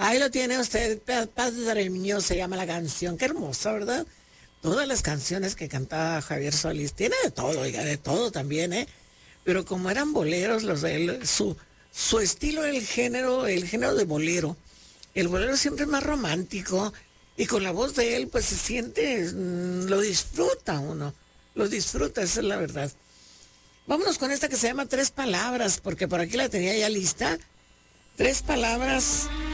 Ahí lo tiene usted, Padre mío, se llama la canción. Qué hermosa, ¿verdad? Todas las canciones que cantaba Javier Solís, tiene de todo, oiga, de todo también, ¿eh? Pero como eran boleros, los de él, su estilo, el género de bolero. El bolero siempre es más romántico y con la voz de él, pues se siente, lo disfruta uno, lo disfruta, esa es la verdad. Vámonos con esta que se llama Tres Palabras, porque por aquí la tenía ya lista. Tres Palabras